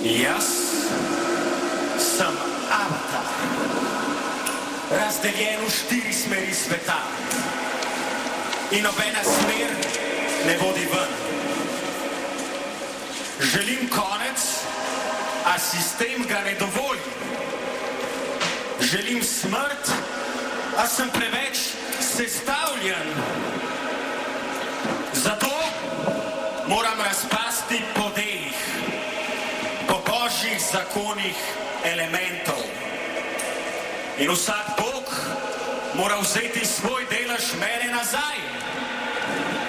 Jaz sem avatar, razdeljen v 4 smeri sveta in nobena smer ne vodi ven. Želim konec, a sistem ga ne dovoli. Želim smrt, a sem preveč sestavljen. Zato moram razpasti po delih, po božjih zakonih elementov. In vsak Bog mora vzeti svoj delež mene nazaj.